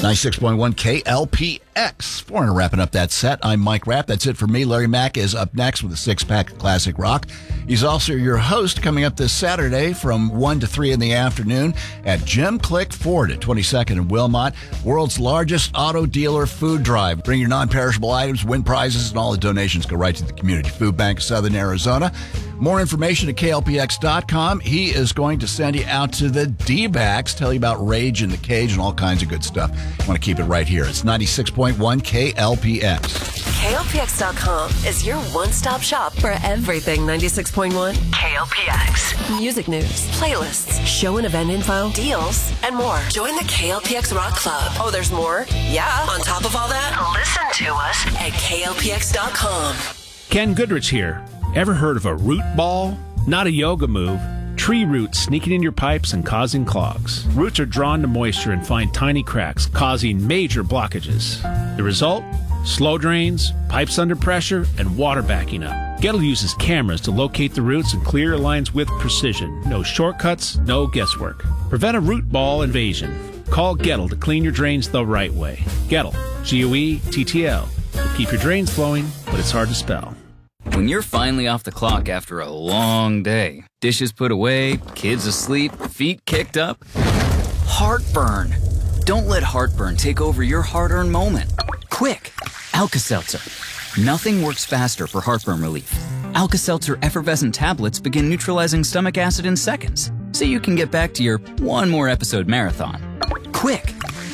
96.1 KLPX. We're wrapping up that set. I'm Mike Rapp. That's it for me. Larry Mack is up next with a six-pack of classic rock. He's also your host coming up this Saturday from 1 to 3 in the afternoon at Jim Click Ford at 22nd and Wilmot. World's largest auto dealer food drive. Bring your non-perishable items, win prizes, and all the donations go right to the Community Food Bank of Southern Arizona. More information at KLPX.com. He is going to send you out to the D-backs, tell you about Rage in the Cage and all kinds of good stuff. I want to keep it right here. It's 96.1 KLPX. KLPX.com is your one-stop shop for everything 96.1 KLPX. Music news, playlists, show and event info, deals, and more. Join the KLPX Rock Club. Oh, there's more? Yeah. On top of all that, listen to us at KLPX.com. Ken Goodrich here. Ever heard of a root ball? Not a yoga move. Tree roots sneaking in your pipes and causing clogs. Roots are drawn to moisture and find tiny cracks, causing major blockages. The result? Slow drains, pipes under pressure, and water backing up. Gettle uses cameras to locate the roots and clear your lines with precision. No shortcuts, no guesswork. Prevent a root ball invasion. Call Gettle to clean your drains the right way. Gettle, G-O-E-T-T-L. Will keep your drains flowing, but it's hard to spell. When you're finally off the clock after a long day, dishes put away, kids asleep, feet kicked up, heartburn. Don't let heartburn take over your hard-earned moment. Quick, Alka-Seltzer. Nothing works faster for heartburn relief. Alka-Seltzer effervescent tablets begin neutralizing stomach acid in seconds, so you can get back to your one more episode marathon. Quick,